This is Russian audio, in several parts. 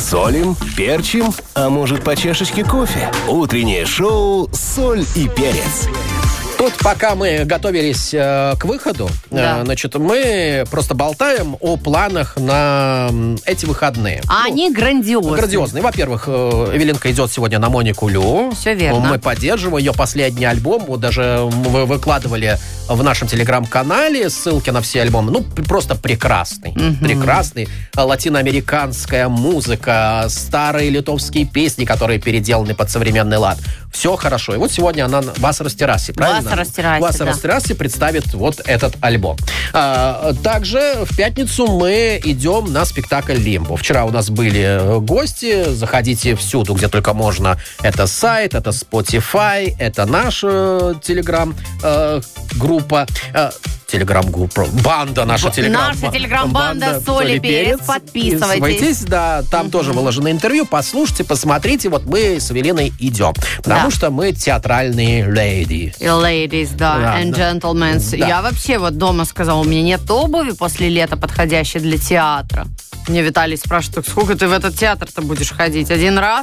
Солим, перчим, а может по чашечке кофе? Утреннее шоу «Соль и перец». Тут, пока мы готовились к выходу, значит, мы просто болтаем о планах на эти выходные. Они грандиозные. Грандиозные. Во-первых, Эвелинка идет сегодня на Монику Лю. Все верно. Мы поддерживаем ее последний альбом. Вот даже мы выкладывали в нашем телеграм-канале ссылки на все альбомы. Ну, просто прекрасный. Прекрасный. Латиноамериканская музыка, старые литовские песни, которые переделаны под современный лад. Все хорошо. И вот сегодня она «Вас растераси», правильно? «Вас растераси» представит вот этот альбом. Также в пятницу мы идем на спектакль «Лимбо». Вчера у нас были гости. Заходите всюду, где только можно. Это сайт, это Spotify, это наша телеграм-группа. Телеграм-группа. Банда наша телеграм-банда. Наша телеграм-банда «Соль и перец». Подписывайтесь. Да, там тоже выложено интервью. Послушайте, посмотрите. Вот мы с Эвелиной идем. Потому что мы театральные леди. Ladies, and gentlemen. Да. Я вообще вот дома сказала, у меня нет обуви после лета, подходящей для театра. Мне Виталий спрашивает, сколько ты в этот театр-то будешь ходить? Один раз?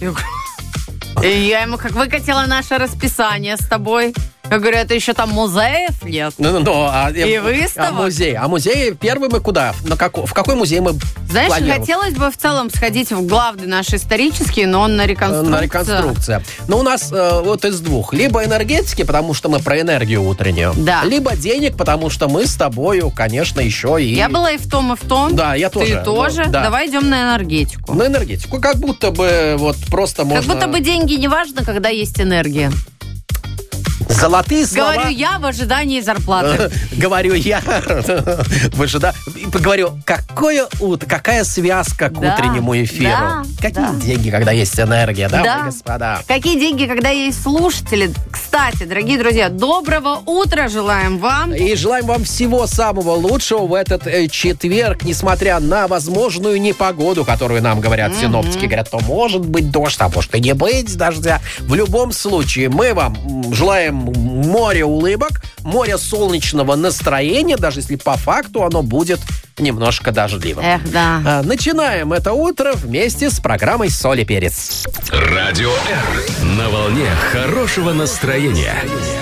И я ему как выкатила наше расписание с тобой. Я говорю, это еще там музеев нет. И выставок. А музей первый мы куда? В какой музей мы Знаешь, планируем? хотелось бы в целом сходить в главный наш исторический, но он на реконструкцию. На реконструкцию. Но у нас вот из двух. Либо энергетики, потому что мы про энергию утреннюю. Да. Либо денег, потому что мы с тобою, конечно, еще и... Я была и в том, и в том. Да, я тоже. Ты тоже. Да. Давай идем на энергетику. На энергетику. Как будто бы вот просто можно... Как будто бы деньги не важно, когда есть энергия. Золотые слова. Говорю я в ожидании зарплаты. Говорю я. Говорю, какая связка к утреннему эфиру. Какие деньги, когда есть энергия, да, господа? Какие деньги, когда есть слушатели. Кстати, дорогие друзья, доброго утра желаем вам. И желаем вам всего самого лучшего в этот четверг, несмотря на возможную непогоду, которую нам говорят синоптики. Говорят, то может быть дождь, а может и не быть дождя. В любом случае, мы вам желаем море улыбок, море солнечного настроения, даже если по факту оно будет немножко дождливым. Эх, да. Начинаем это утро вместе с программой «Соль и перец». Радио Р. На волне хорошего настроения.